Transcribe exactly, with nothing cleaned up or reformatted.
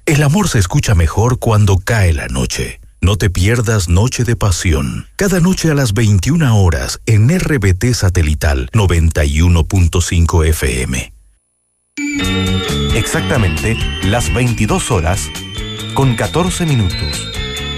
El amor se escucha mejor cuando cae la noche. No te pierdas Noche de Pasión. Cada noche a las veintiuna horas en R B T Satelital noventa y uno punto cinco F M. Exactamente las veintidós horas con catorce minutos.